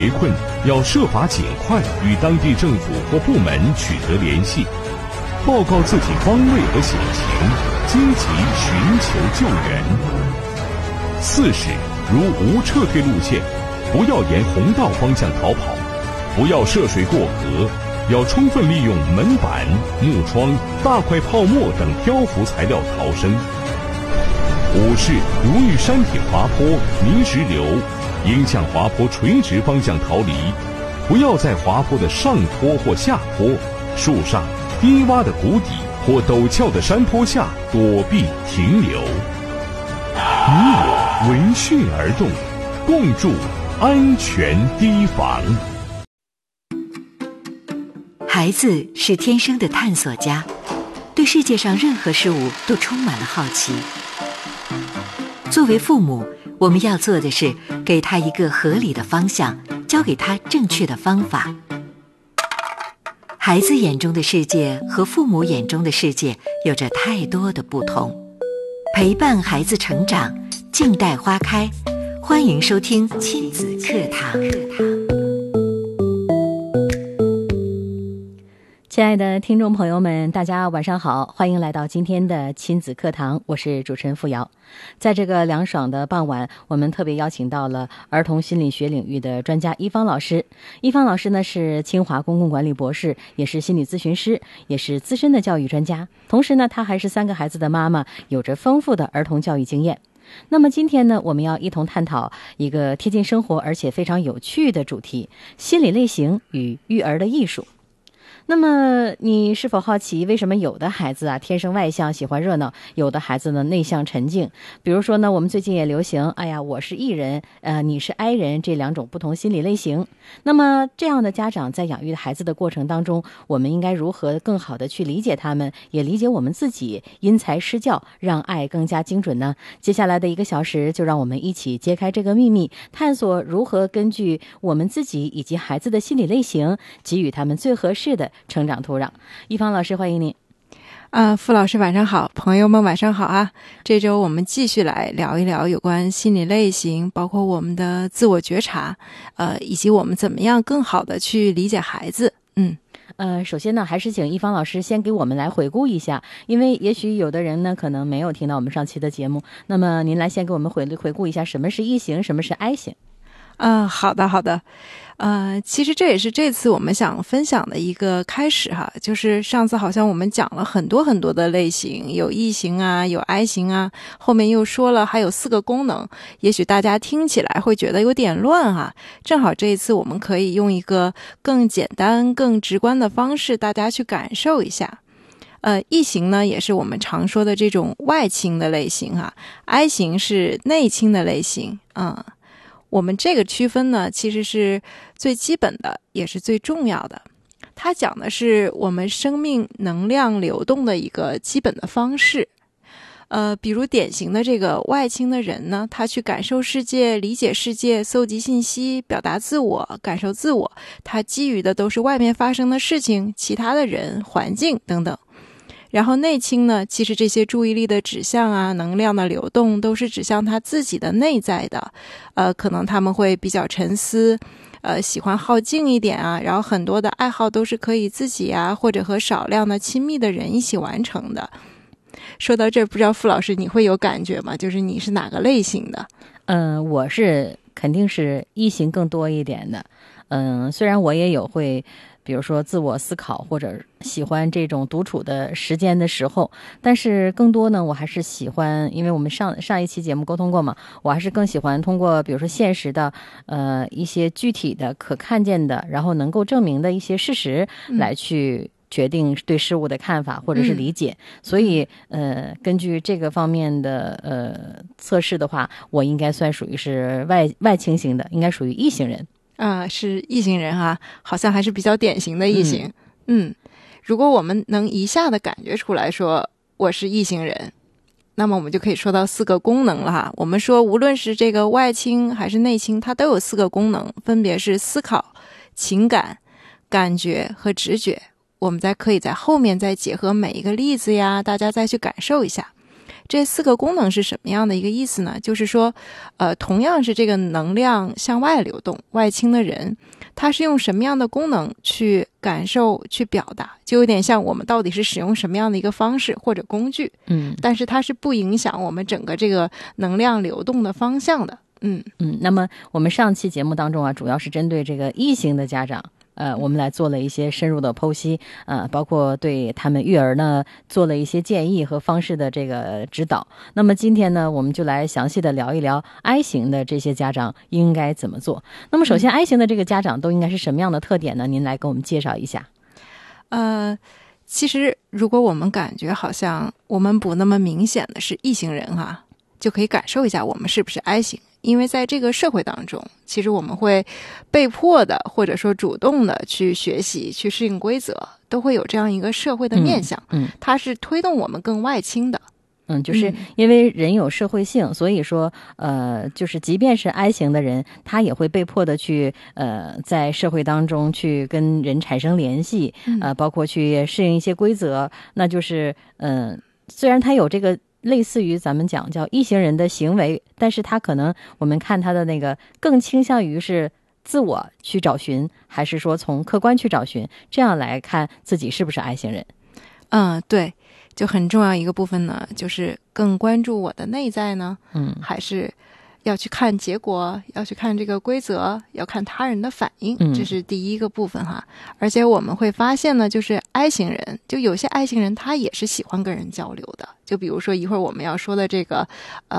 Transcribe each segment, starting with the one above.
围困，要设法尽快与当地政府或部门取得联系，报告自己方位和险情，积极寻求救援。4是如无撤退路线，不要沿红道方向逃跑，不要涉水过河，要充分利用门板、木窗、大块泡沫等漂浮材料逃生。5是如遇山体滑坡、泥石流，应向滑坡垂直方向逃离，不要在滑坡的上坡或下坡、树上、低洼的谷底或陡峭的山坡下躲避停留。你我闻讯而动，共筑安全堤防。 孩子是天生的探索家，对世界上任何事物都充满了好奇。作为父母，我们要做的是给他一个合理的方向，教给他正确的方法。孩子眼中的世界和父母眼中的世界有着太多的不同。陪伴孩子成长，静待花开。欢迎收听亲子课堂。 亲爱的听众朋友们，大家晚上好，欢迎来到今天的亲子课堂，我是主持人付瑶。在这个凉爽的傍晚，我们特别邀请到了儿童心理学领域的专家一芳老师。一芳老师呢是清华公共管理博士，也是心理咨询师，也是资深的教育专家，同时呢她还是3个孩子的妈妈，有着丰富的儿童教育经验。那么今天呢，我们要一同探讨一个贴近生活而且非常有趣的主题：心理类型与育儿的艺术。那么你是否好奇，为什么有的孩子啊天生外向，喜欢热闹，有的孩子呢内向沉静？比如说呢，我们最近也流行我是 E 人你是 I 人这2种不同心理类型。那么这样的家长在养育孩子的过程当中，我们应该如何更好的去理解他们，也理解我们自己，因材施教，让爱更加精准呢？接下来的1个小时，就让我们一起揭开这个秘密，探索如何根据我们自己以及孩子的心理类型，给予他们最合适的成长土壤。一芳老师，欢迎您。 付老师晚上好，朋友们晚上好啊！这周我们继续来聊一聊有关心理类型，包括我们的自我觉察，以及我们怎么样更好的去理解孩子。 首先呢，还是请一芳老师先给我们来回顾一下，因为也许有的人呢可能没有听到我们上期的节目，那么您来先给我们回顾一下什么是 E 型，什么是 I 型。 好的。其实这也是这次我们想分享的一个开始哈，就是上次好像我们讲了很多很多的类型，有 E 型啊，有 I 型啊，后面又说了还有4个功能，也许大家听起来会觉得有点乱哈。正好这一次我们可以用一个更简单、更直观的方式，大家去感受一下。E 型呢，也是我们常说的这种外倾的类型哈 ，I 型是内倾的类型我们这个区分呢，其实是最基本的，也是最重要的。它讲的是我们生命能量流动的一个基本的方式。比如典型的这个外倾的人呢，他去感受世界、理解世界、搜集信息、表达自我、感受自我，他基于的都是外面发生的事情、其他的人、环境等等。然后内倾呢，其实这些注意力的指向啊，能量的流动都是指向他自己的内在的。可能他们会比较沉思，喜欢好静一点啊，然后很多的爱好都是可以自己啊，或者和少量的亲密的人一起完成的。说到这，不知道付老师你会有感觉吗？就是你是哪个类型的？ 我是肯定是 E 型更多一点的。虽然我也有会比如说自我思考或者喜欢这种独处的时间的时候，但是更多呢我还是喜欢，因为我们上一期节目沟通过嘛，我还是更喜欢通过比如说现实的一些具体的可看见的，然后能够证明的一些事实来去决定对事物的看法或者是理解。所以根据这个方面的测试的话，我应该算属于是外倾型的，应该属于异型人。 是异型人哈，好像还是比较典型的异型。如果我们能一下的感觉出来说我是异型人，那么我们就可以说到4个功能了哈。我们说无论是这个外倾还是内倾，它都有4个功能，分别是思考、情感、感觉和直觉。我们可以在后面再结合每一个例子呀，大家再去感受一下。 这4个功能是什么样的一个意思呢？就是说，同样是这个能量向外流动，外倾的人，他是用什么样的功能去感受、去表达，就有点像我们到底是使用什么样的一个方式或者工具，但是它是不影响我们整个这个能量流动的方向的。 那么我们上期节目当中啊，主要是针对这个异性的家长。我们来做了一些深入的剖析，包括对他们育儿呢做了一些建议和方式的这个指导。那么今天呢，我们就来详细的聊一聊 I 型的这些家长应该怎么做。那么首先 I 型的这个家长都应该是什么样的特点呢？您来给我们介绍一下。 其实如果我们感觉好像我们不那么明显的是异型人哈，就可以感受一下我们是不是 I 型。因为在这个社会当中，其实我们会被迫的或者说主动的去学习、去适应规则，都会有这样一个社会的面向，它是推动我们更外倾的。 就是因为人有社会性，所以说就是即便是 I 型的人，他也会被迫的去在社会当中去跟人产生联系，包括去适应一些规则。那就是虽然他有这个类似于咱们讲叫异型人的行为，但是他可能我们看他的那个更倾向于是自我去找寻，还是说从客观去找寻，这样来看自己是不是 I 型人。 对，就很重要一个部分呢，就是更关注我的内在呢，还是要去看结果，要去看这个规则，要看他人的反应，这是第一个部分哈。而且我们会发现呢，就是 I 型人，就有些 I 型人他也是喜欢跟人交流的。就比如说一会儿我们要说的这个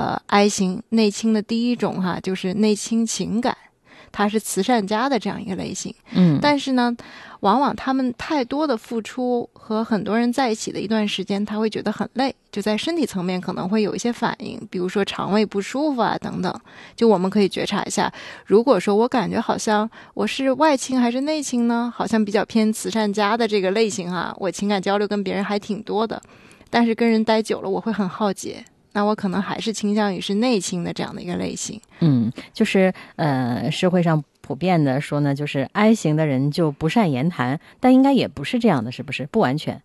I 型内倾的第一种哈，就是内倾情感，他是慈善家的这样一个类型。但是呢，往往他们太多的付出和很多人在一起的一段时间，他会觉得很累，就在身体层面可能会有一些反应，比如说肠胃不舒服啊等等。就我们可以觉察一下，如果说我感觉好像我是外倾还是内倾呢，好像比较偏慈善家的这个类型啊，我情感交流跟别人还挺多的，但是跟人待久了我会很耗竭，那我可能还是倾向于是内倾的这样的一个类型。 就是社会上普遍的说呢，就是 I 型的人就不善言谈，但应该也不是这样的，是不是？不完全。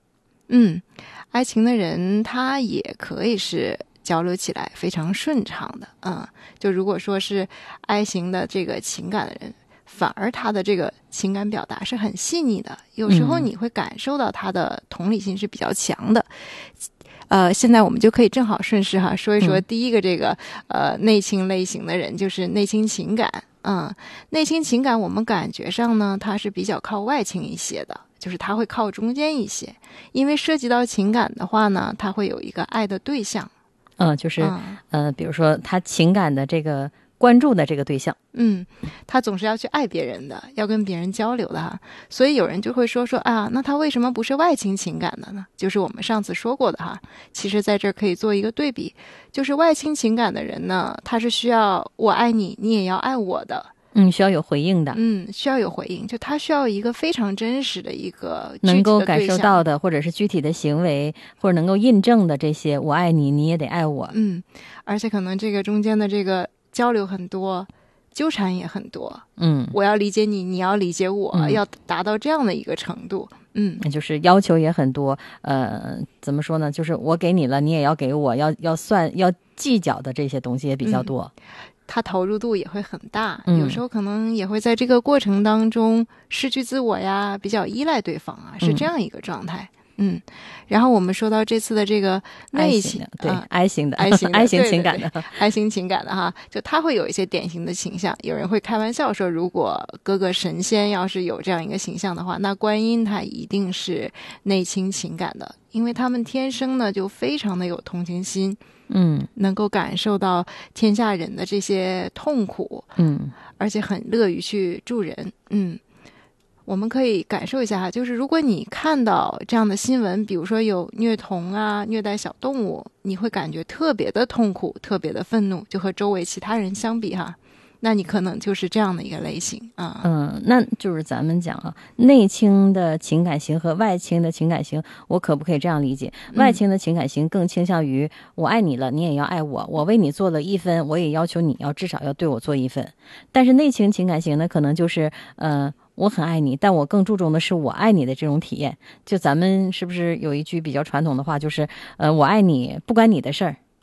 I 型的人他也可以是交流起来非常顺畅的。就如果说是 I 型的这个情感的人，反而他的这个情感表达是很细腻的，有时候你会感受到他的同理心是比较强的。现在我们就可以正好顺势哈说一说第一个这个内倾类型的人，就是内倾情感。内倾情感我们感觉上呢，它是比较靠外倾一些的，就是它会靠中间一些，因为涉及到情感的话呢，它会有一个爱的对象。 就是比如说他情感的这个关注的这个对象， 他总是要去爱别人的，要跟别人交流的哈。所以有人就会说啊，那他为什么不是外倾情感的呢？就是我们上次说过的哈。其实在这儿可以做一个对比，就是外倾情感的人呢，他是需要我爱你，你也要爱我的。 需要有回应的。 需要有回应，就他需要一个非常真实的一个能够感受到的，或者是具体的行为，或者能够印证的这些，我爱你，你也得爱我。 而且可能这个中间的这个交流很多，纠缠也很多。我要理解你，你要理解我，要达到这样的一个程度。 就是要求也很多。怎么说呢？就是我给你了，你也要给我，要算要计较的这些东西也比较多。 他投入度也会很大，有时候可能也会在这个过程当中失去自我呀，比较依赖对方啊，是这样一个状态。然后我们说到这次的这个内倾， 对，I 型的 I 型情感的 I 型情感的哈，就他会有一些典型的形象。有人会开玩笑说，如果各个神仙要是有这样一个形象的话，那观音他一定是内倾情感的，因为他们天生呢就非常的有同情心。能够感受到天下人的这些痛苦，而且很乐于去助人。我们可以感受一下哈，就是如果你看到这样的新闻，比如说有虐童啊、虐待小动物，你会感觉特别的痛苦、特别的愤怒，就和周围其他人相比哈，那你可能就是这样的一个类型啊。 那就是咱们讲啊，内倾的情感型和外倾的情感型，我可不可以这样理解？外倾的情感型更倾向于我爱你了，你也要爱我，我为你做了1分，我也要求你要至少要对我做1分。但是内倾情感型呢，可能就是我很爱你，但我更注重的是我爱你的这种体验。就咱们是不是有一句比较传统的话，就是我爱你不关你的事儿，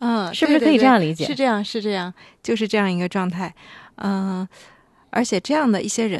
是不是可以这样理解？ 是这样，就是这样一个状态。而且这样的一些人